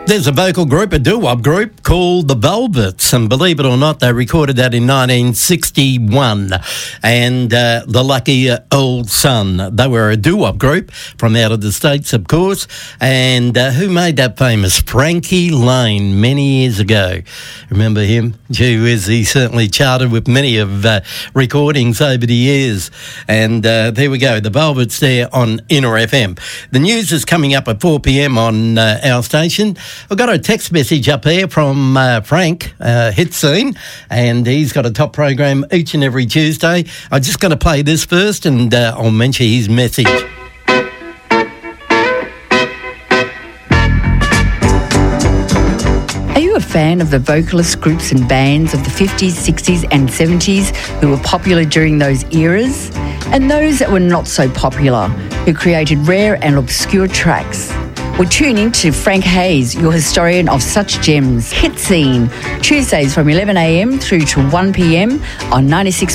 There's a vocal group, a doo-wop group called the Velvets, and believe it or not, they recorded that in 1961. And The Lucky Old Son, they were a doo-wop group from out of the States, of course. And who made that famous? Frankie Lane, many years ago. Remember him? Gee whiz, he certainly charted with many of recordings over the years. And there we go, the Velvets there on Inner FM. The news is coming up at 4 p.m. on our station. I've got a text message up here from Frank, Hit Scene, and he's got a top program each and every Tuesday. I'm just going to play this first, and I'll mention his message. Are you a fan of the vocalist groups and bands of the 50s, 60s and 70s who were popular during those eras? And those that were not so popular, who created rare and obscure tracks? Well, tune in to Frank Hayes, your historian of such gems. Hit Scene, Tuesdays from 11 a.m. through to 1 p.m. on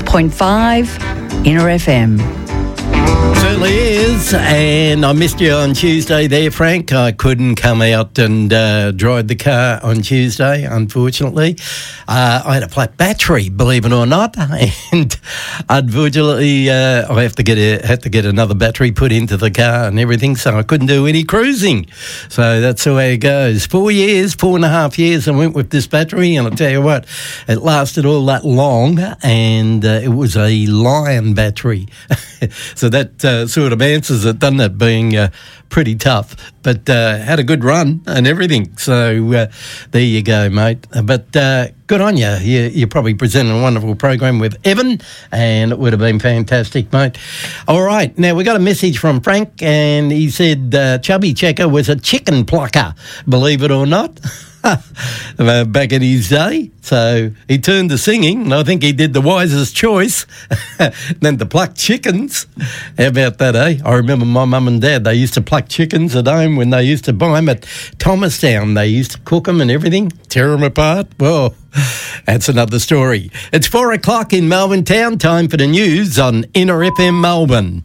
96.5 Inner FM. Certainly is, and I missed you on Tuesday there, Frank. I couldn't come out and drive the car on Tuesday, unfortunately. I had a flat battery, believe it or not, and unfortunately I had to get another battery put into the car and everything, so I couldn't do any cruising. So that's the way it goes. 4.5 years I went with this battery, and I'll tell you what, it lasted all that long, and it was a Lion battery. So that sort of answers it, doesn't it, being pretty tough, but had a good run and everything. So there you go, mate. But good on you. You probably presented a wonderful program with Evan, and it would have been fantastic, mate. All right, now we got a message from Frank, and he said Chubby Checker was a chicken plucker, believe it or not. Back in his day. So he turned to singing, and I think he did the wisest choice than to pluck chickens. How about that, eh? I remember my mum and dad, they used to pluck chickens at home when they used to buy them at Thomastown. They used to cook them and everything, tear them apart. Well, that's another story. It's 4 o'clock in Melbourne town. Time for the news on Inner FM Melbourne.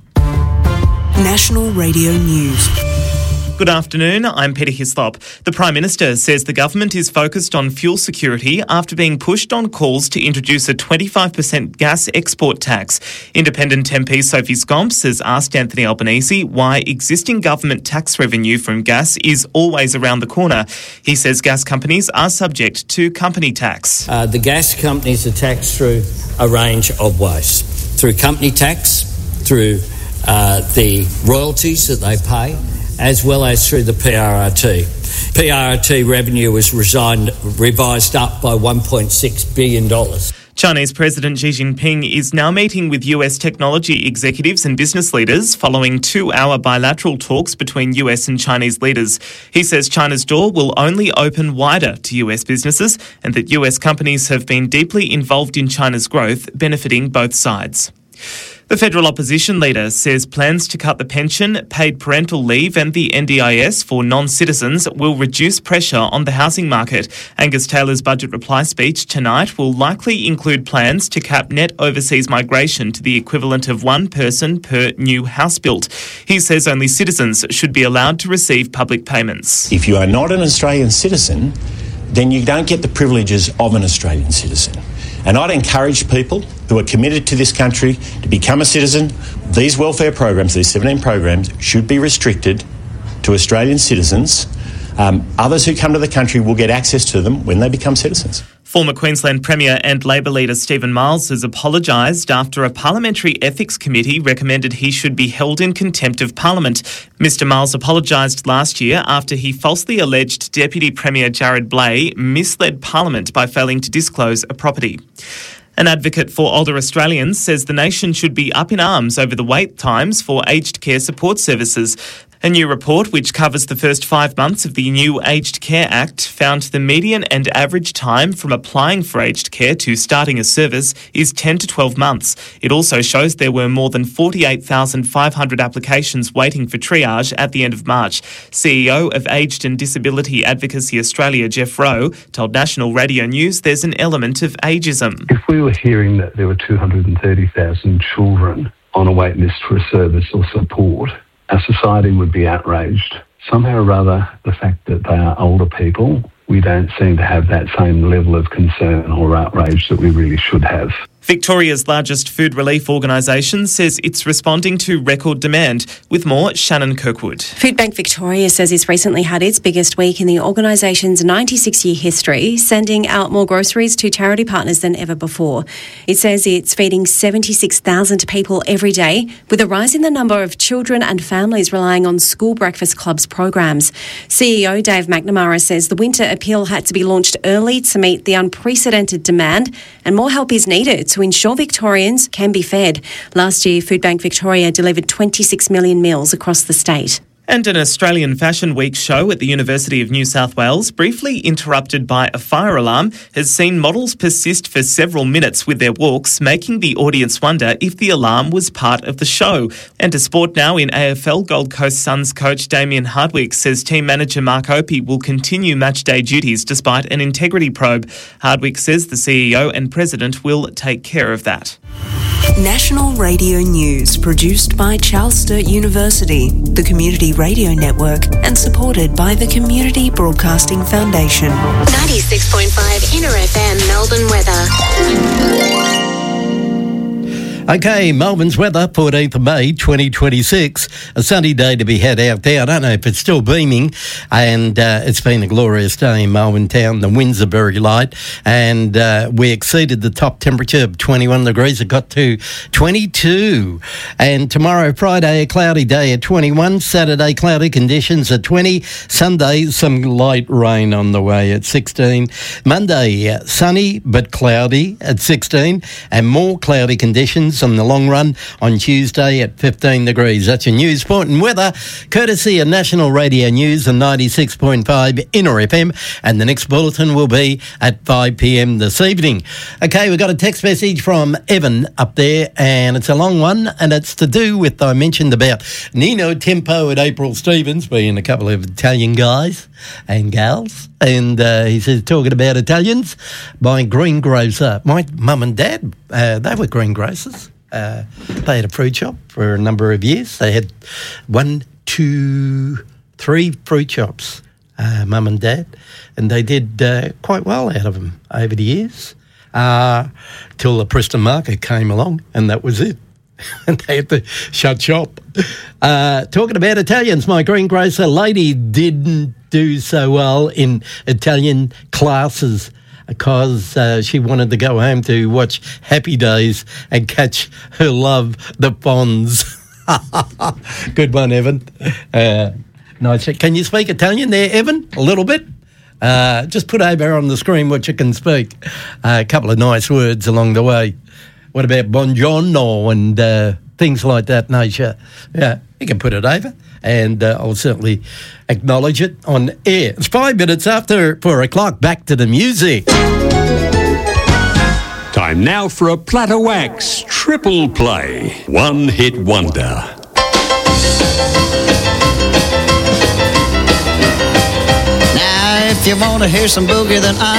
National Radio News. Good afternoon, I'm Peter Hislop. The Prime Minister says the government is focused on fuel security after being pushed on calls to introduce a 25% gas export tax. Independent MP Sophie Scomps has asked Anthony Albanese why existing government tax revenue from gas is always around the corner. He says gas companies are subject to company tax. The gas companies are taxed through a range of ways. Through company tax, through the royalties that they pay, as well as through the PRRT. PRRT revenue was revised up by $1.6 billion. Chinese President Xi Jinping is now meeting with US technology executives and business leaders following 2-hour bilateral talks between US and Chinese leaders. He says China's door will only open wider to US businesses and that US companies have been deeply involved in China's growth, benefiting both sides. The federal opposition leader says plans to cut the pension, paid parental leave and the NDIS for non-citizens will reduce pressure on the housing market. Angus Taylor's budget reply speech tonight will likely include plans to cap net overseas migration to the equivalent of one person per new house built. He says only citizens should be allowed to receive public payments. If you are not an Australian citizen, then you don't get the privileges of an Australian citizen. And I'd encourage people who are committed to this country to become a citizen. These welfare programs, these 17 programs, should be restricted to Australian citizens. Others who come to the country will get access to them when they become citizens. Former Queensland Premier and Labor leader Stephen Miles has apologised after a parliamentary ethics committee recommended he should be held in contempt of Parliament. Mr Miles apologised last year after he falsely alleged Deputy Premier Jared Blay misled Parliament by failing to disclose a property. An advocate for older Australians says the nation should be up in arms over the wait times for aged care support services. A new report, which covers the first 5 months of the new Aged Care Act, found the median and average time from applying for aged care to starting a service is 10 to 12 months. It also shows there were more than 48,500 applications waiting for triage at the end of March. CEO of Aged and Disability Advocacy Australia, Jeff Rowe, told National Radio News there's an element of ageism. If we were hearing that there were 230,000 children on a wait list for a service or support, our society would be outraged. somehow or other, the fact that they are older people, we don't seem to have that same level of concern or outrage that we really should have. Victoria's largest food relief organisation says it's responding to record demand. With more, Shannon Kirkwood. Foodbank Victoria says it's recently had its biggest week in the organisation's 96-year history, sending out more groceries to charity partners than ever before. It says it's feeding 76,000 people every day, with a rise in the number of children and families relying on school breakfast clubs programs. CEO Dave McNamara says the winter appeal had to be launched early to meet the unprecedented demand, and more help is needed to ensure Victorians can be fed. Last year, Foodbank Victoria delivered 26 million meals across the state. And an Australian Fashion Week show at the University of New South Wales, briefly interrupted by a fire alarm, has seen models persist for several minutes with their walks, making the audience wonder if the alarm was part of the show. And to sport now, in AFL, Gold Coast Suns coach Damien Hardwick says team manager Mark Opie will continue matchday duties despite an integrity probe. Hardwick says the CEO and president will take care of that. National Radio News, produced by Charles Sturt University, the Community Radio Network, and supported by the Community Broadcasting Foundation. 96.5 Inner FM Melbourne weather. Okay, Melbourne's weather, 14th of May 2026. A sunny day to be had out there. I don't know if it's still beaming, and it's been a glorious day in Melbourne town. The winds are very light, and we exceeded the top temperature of 21 degrees. It got to 22. And tomorrow, Friday, a cloudy day at 21. Saturday, cloudy conditions at 20. Sunday, some light rain on the way at 16. Monday, sunny but cloudy at 16, and more cloudy conditions on the long run on Tuesday at 15 degrees. That's your news, sport and weather, courtesy of National Radio News and 96.5 Inner FM, and the next bulletin will be at 5 p.m. this evening. Okay, we've got a text message from Evan up there, and it's a long one, and it's to do with, I mentioned about Nino Tempo and April Stevens being a couple of Italian guys and gals, and he says, talking about Italians, my greengrocer, my mum and dad, they were greengrocers. They had a fruit shop for a number of years. They had 1, 2, 3 fruit shops, mum and dad, and they did quite well out of them over the years, till the Preston market came along, and that was it. And they had to shut shop. Talking about Italians, my greengrocer lady didn't do so well in Italian classes because she wanted to go home to watch Happy Days and catch her love, the Fonz. Good one, Evan. Nice. Can you speak Italian there, Evan? A little bit? Just put over on the screen what you can speak. A couple of nice words along the way. What about buongiorno and things like that nature? Yeah, you can put it over, and I'll certainly acknowledge it on air. It's 5 minutes after 4 o'clock. Back to the music. Time now for a Platter Wax triple play. One hit wonder. Now, if you want to hear some boogie, then